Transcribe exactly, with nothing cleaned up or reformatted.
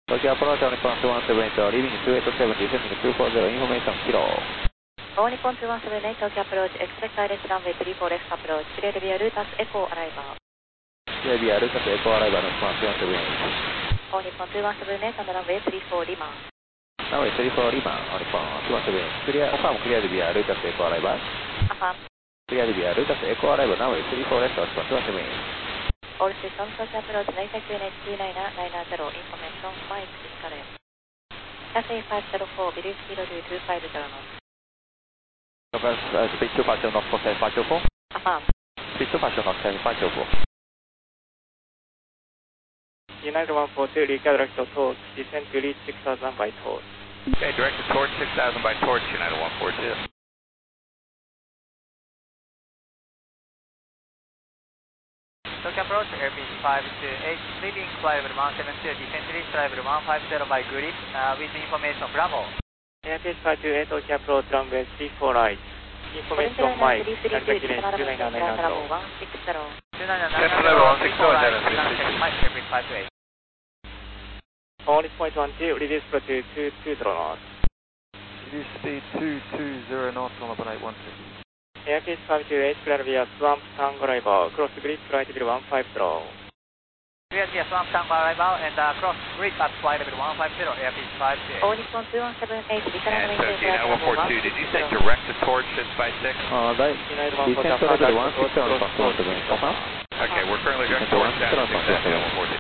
Tokyo approach on Nippon two one seven eight, leaving two eight seven, descending two four zero, information kilo. All Nippon two one seven eight, Tokyo approach, expect direct runway three four left approach, cleared via Lutas Echo arrival. Cleared via Lutas Echo arrival, Nippon two one seven eight. All Nippon two one seven eight, and runway three four Lima. Runway three four Lima, on Nippon two one seven eight. Clear, confirm cleared via Lutas Echo arrival. Affirm. Cleared via Lutas Echo arrival, runway three four left, Nippon two one seven eight. All systems, Tokyo approach, Naita Q N H T nine nine zero, information, Mike is correct. Cathay five zero four, village speed to two five zero knots. Uh, speed to five zero knots for five zero four. Affirm. Speed to five zero knots for five zero four. United one four two, recap direct to torch, descend to reach six thousand by torch. Okay, direct to torch, six thousand by torch, United one four two. Tokyo approach, airbus five two eight, leaving flylevel one seven two, descend to reach flylevel one five zero by grid, uh, with information Bravo. Airbus five two eight, Tokyo approach, runway three four right. Information Mike, Delta Q N H two nine nine zero. one six zero. two nine nine zero, one six zero, Mike, airbus five two eight. All point one two, reduce speed to two two zero knots. Reduce speed two two zero knots on open eight one six. Airbus five two eight, clear via Swamp Tango arrival, cross grid flight level one five zero. Clear via Swamp Tango arrival and uh, cross grid at flight level one five zero, airbus five two eight. All Nippon two one seven eight, And so United one four two, did you say direct to torch six by six? Uh, that, United one four two, descend to level one six zero, Nippon two one seven eight, confirm. Okay, we're currently direct to torch down to six, United one four two.